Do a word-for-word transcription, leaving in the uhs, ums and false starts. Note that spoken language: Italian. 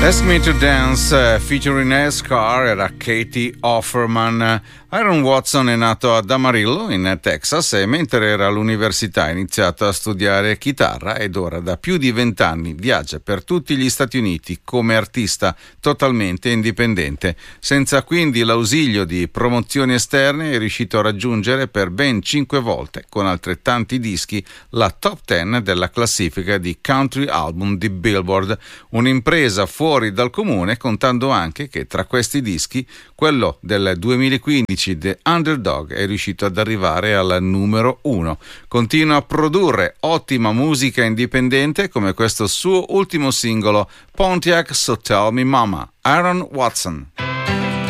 Ask Me to Dance uh, featuring Escar era Katie Offerman. Aaron Watson è nato ad Amarillo in Texas e mentre era all'università ha iniziato a studiare chitarra ed ora da più di vent'anni viaggia per tutti gli Stati Uniti come artista totalmente indipendente. Senza quindi l'ausilio di promozioni esterne è riuscito a raggiungere per ben cinque volte con altrettanti dischi la top dieci della classifica di country album di Billboard, un'impresa fuori dal comune, contando anche che tra questi dischi quello del duemilaquindici The Underdog è riuscito ad arrivare al numero uno. Continua a produrre ottima musica indipendente come questo suo ultimo singolo Pontiac So Tell Me Mama. Aaron Watson.